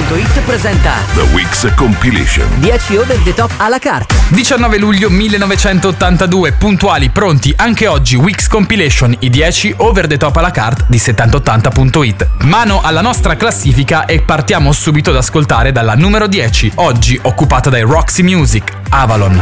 7080.it presenta The Weeks Compilation. 10 over the top alla carte. 19 luglio 1982, puntuali, pronti anche oggi, Weeks Compilation, i 10 over the top alla carte di 7080.it. Mano alla nostra classifica e partiamo subito ad ascoltare dalla numero 10, oggi occupata dai Roxy Music, Avalon.